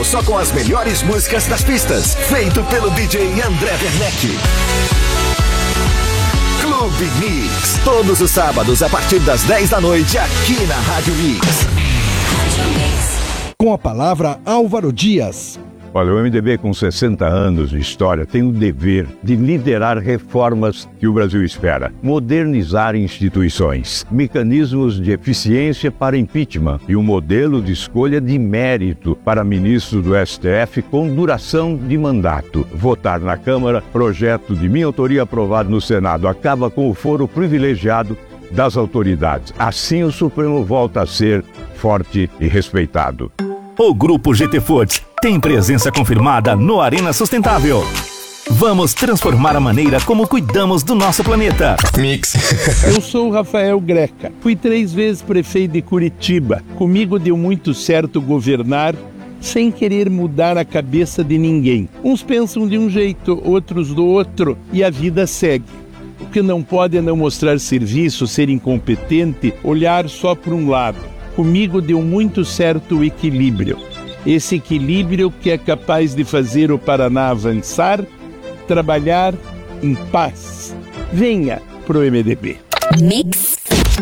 show só com as melhores músicas das pistas, feito pelo DJ André Werneck. Clube Mix, todos os sábados a partir das 10 da noite aqui na Rádio Mix. Com a palavra, Álvaro Dias. Olha, o MDB com 60 anos de história tem o dever de liderar reformas que o Brasil espera, modernizar instituições, mecanismos de eficiência para impeachment e um modelo de escolha de mérito para ministros do STF com duração de mandato. Votar na Câmara, projeto de minha autoria aprovado no Senado, acaba com o foro privilegiado das autoridades. Assim o Supremo volta a ser forte e respeitado. O Grupo GT Foods tem presença confirmada no Arena Sustentável. Vamos transformar a maneira como cuidamos do nosso planeta. Mix. Eu sou o Rafael Greca. Fui 3 vezes prefeito de Curitiba. Comigo deu muito certo governar sem querer mudar a cabeça de ninguém. Uns pensam de um jeito, outros do outro, e a vida segue. O que não pode é não mostrar serviço, ser incompetente, olhar só por um lado. Comigo deu muito certo o equilíbrio. Esse equilíbrio que é capaz de fazer o Paraná avançar, trabalhar em paz. Venha pro MDB. Mix.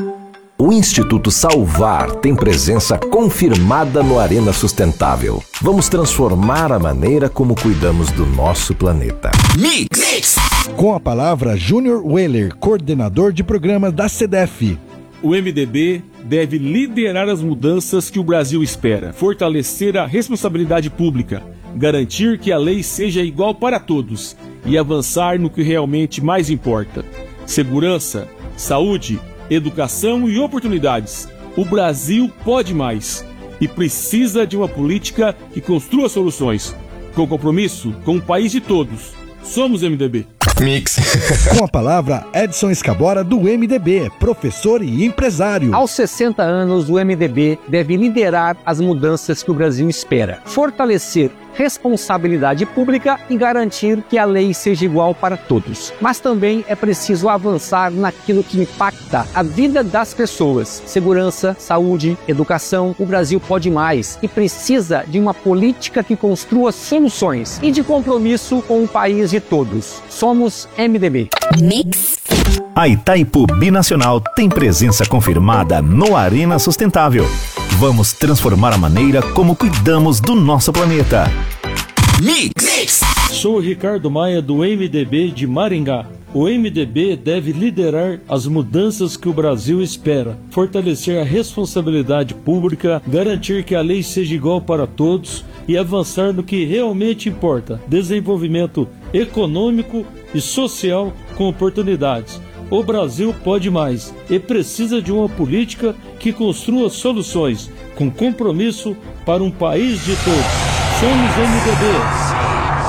O Instituto Salvar tem presença confirmada no Arena Sustentável. Vamos transformar a maneira como cuidamos do nosso planeta. Mix. Com a palavra, Júnior Weller, coordenador de programa da SEDEF. O MDB deve liderar as mudanças que o Brasil espera, fortalecer a responsabilidade pública, garantir que a lei seja igual para todos e avançar no que realmente mais importa: segurança, saúde, educação e oportunidades. O Brasil pode mais e precisa de uma política que construa soluções, com compromisso com o país de todos. Somos MDB. Mix. Com a palavra, Edson Escabora, do MDB, professor e empresário. Aos 60 anos, o MDB deve liderar as mudanças que o Brasil espera, fortalecer responsabilidade pública e garantir que a lei seja igual para todos. Mas também é preciso avançar naquilo que impacta a vida das pessoas. Segurança, saúde, educação. O Brasil pode mais e precisa de uma política que construa soluções e de compromisso com o país de todos. Somos MDB. Mix. A Itaipu Binacional tem presença confirmada no Arena Sustentável. Vamos transformar a maneira como cuidamos do nosso planeta. Mix. Sou o Ricardo Maia, do MDB de Maringá. O MDB deve liderar as mudanças que o Brasil espera, fortalecer a responsabilidade pública, garantir que a lei seja igual para todos e avançar no que realmente importa: desenvolvimento econômico e social com oportunidades. O Brasil pode mais e precisa de uma política que construa soluções com compromisso para um país de todos. Somos MDB.